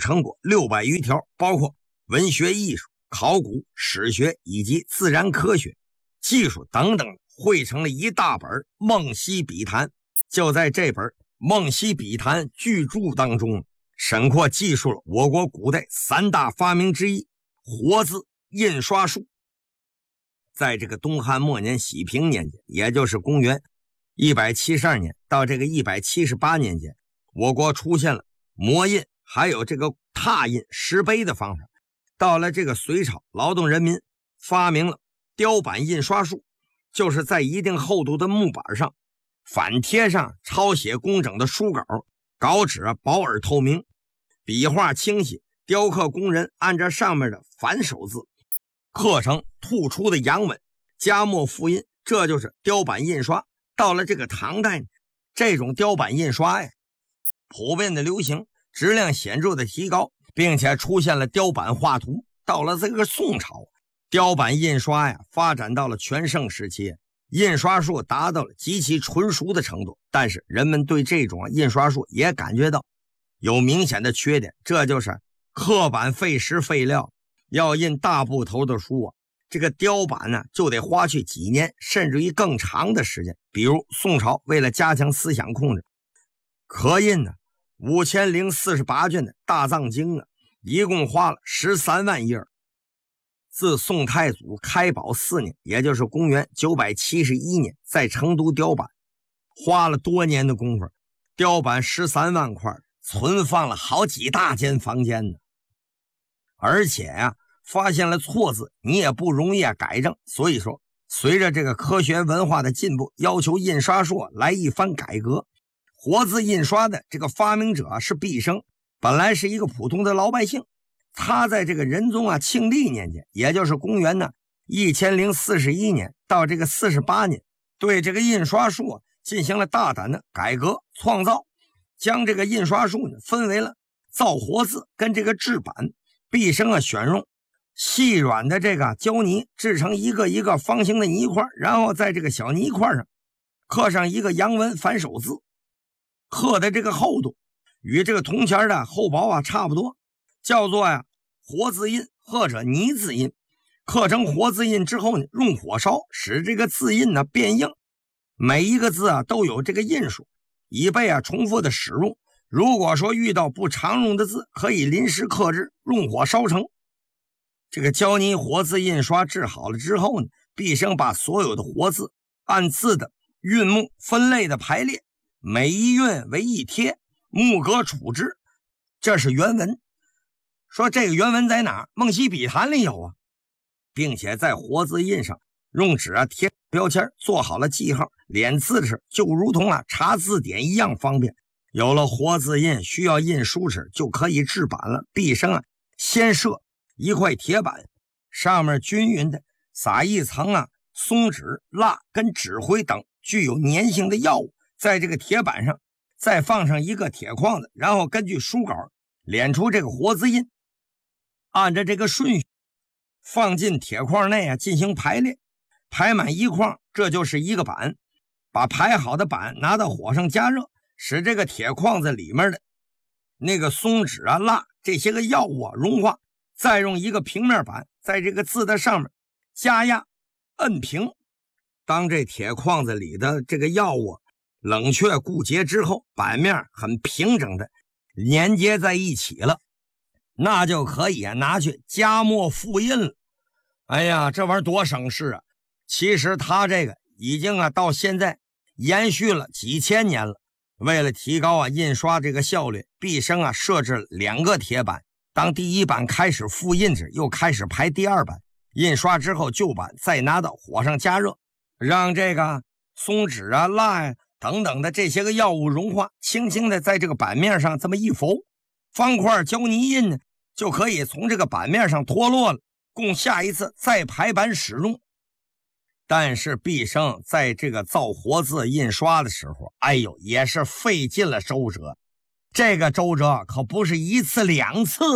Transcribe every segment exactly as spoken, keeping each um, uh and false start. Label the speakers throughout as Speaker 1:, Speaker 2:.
Speaker 1: 成果六百余条，包括文学艺术、考古、史学以及自然科学、技术等等，汇成了一大本《梦溪笔谈》。就在这本《梦溪笔谈》巨著当中，沈括记述了我国古代三大发明之一活字印刷术。在这个东汉末年喜平年间，也就是公元一百七十二年到这个一百七十八年间，我国出现了磨印还有这个拓印石碑的方法。到了这个隋朝，劳动人民发明了雕版印刷术，就是在一定厚度的木板上反贴上抄写工整的书稿，稿纸薄而透明，笔画清晰，雕刻工人按照上面的反手字刻成突出的阳文，加墨复印，这就是雕版印刷。到了这个唐代，这种雕版印刷呀普遍的流行，质量显著的提高，并且出现了雕版画图。到了这个宋朝，雕版印刷呀发展到了全盛时期，印刷术达到了极其纯熟的程度。但是人们对这种印刷术也感觉到有明显的缺点，这就是刻版费时费料，要印大部头的书啊，这个雕版呢就得花去几年甚至于更长的时间。比如宋朝为了加强思想控制，刻印呢五千零四十八卷的大藏经啊，一共花了十三万页。自宋太祖开宝四年，也就是公元九百七十一年，在成都雕版，花了多年的功夫，雕版十三万块，存放了好几大间房间呢。而且呀、啊，发现了错字，你也不容易啊改正。所以说，随着这个科学文化的进步，要求印刷术来一番改革。活字印刷的这个发明者是毕生，本来是一个普通的老百姓。他在这个仁宗啊庆历年间，也就是公元呢一千零四十一年到这个四十八年，对这个印刷术啊进行了大胆的改革创造，将这个印刷术呢分为了造活字跟这个制版。毕生啊选用细软的这个胶泥制成一个一个方形的泥块，然后在这个小泥块上刻上一个阳文反手字，刻的这个厚度与这个铜钱的厚薄啊差不多，叫做呀活字印或者泥字印。刻成活字印之后呢，用火烧使这个字印呢变硬，每一个字啊都有这个印数，以备啊重复的使用。如果说遇到不常用的字，可以临时刻制，用火烧成。这个胶泥活字印刷制好了之后呢，毕生把所有的活字按字的韵目分类的排列，每一韵为一帖，木格处之，这是原文。说这个原文在哪？梦溪笔谈里有啊，并且在活字印上用纸啊贴标签，做好了记号，连字的时就如同啊查字典一样方便。有了活字印，需要印书纸就可以制版了。毕生啊先设一块铁板，上面均匀的撒一层啊松脂、蜡跟纸灰等具有粘性的药物，在这个铁板上再放上一个铁框子，然后根据书稿敛出这个活字印，按照这个顺序放进铁框内啊进行排列，排满一框，这就是一个板。把排好的板拿到火上加热，使这个铁框子里面的那个松脂啊、蜡这些个药物啊融化，再用一个平面板在这个字的上面加压摁平。当这铁框子里的这个药物冷却固结之后，板面很平整的粘结在一起了，那就可以啊拿去加墨复印了。哎呀，这玩意儿多省事啊！其实它这个已经啊到现在延续了几千年了。为了提高啊印刷这个效率，毕生啊设置了两个铁板。当第一版开始复印时，又开始排第二版。印刷之后，旧版再拿到火上加热，让这个松脂啊、蜡呀、啊、等等的这些个药物融化，轻轻的在这个版面上这么一浮，方块胶泥印呢就可以从这个版面上脱落了，供下一次再排版使用。但是毕生在这个造活字印刷的时候，哎呦，也是费尽了周折。这个周折可不是一次两次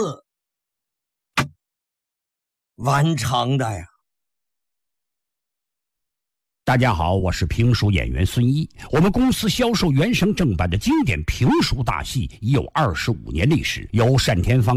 Speaker 1: 完成的呀。
Speaker 2: 大家好，我是评书演员孙一。我们公司销售原声正版的经典评书大戏已有二十五年历史，由单田芳